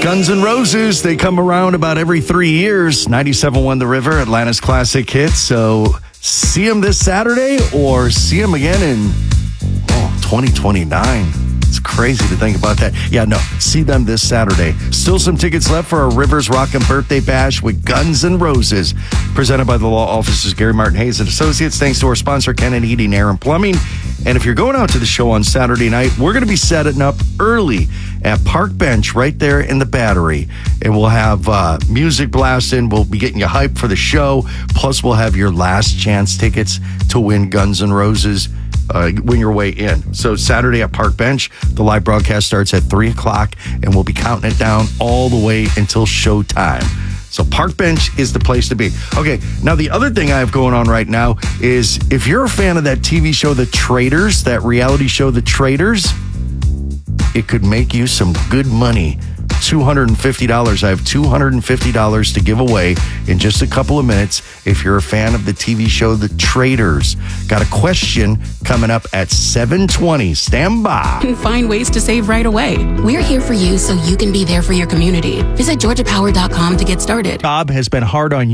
Guns N' Roses, they come around about every 3 years. 97.1 The River, Atlanta's classic hits. So see them this Saturday or see them again in 2029. It's crazy to think about that. Yeah, no, see them this Saturday. Still some tickets left for our Rivers Rockin' Birthday Bash with Guns N' Roses, presented by the law offices Gary Martin Hayes and Associates. Thanks to our sponsor, Kennan Heating, Air and Plumbing. And if you're going out to the show on Saturday night, we're going to be setting up early at Park Bench right there in the Battery. And we'll have music blasting. We'll be getting you hyped for the show. Plus, we'll have your last chance tickets to win Guns N' Roses when your way in. So Saturday at Park Bench, the live broadcast starts at 3 o'clock, and we'll be counting it down all the way until showtime. So Park Bench is the place to be. Okay, now the other thing I have going on right now is if you're a fan of that TV show, The Traitors, that reality show, The Traitors, it could make you some good money. $250. I have $250 to give away in just a couple of minutes if you're a fan of the TV show The Traitors. Got a question coming up at 7:20. Stand by. And find ways to save right away. We're here for you so you can be there for your community. Visit georgiapower.com to get started. Job has been hard on you.